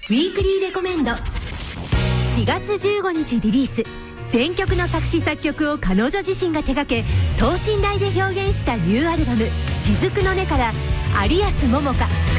ウィークリーレコメンド。4月15日リリース、全曲の作詞作曲を彼女自身が手掛け、等身大で表現したニューアルバム「雫の音」から有安桃香、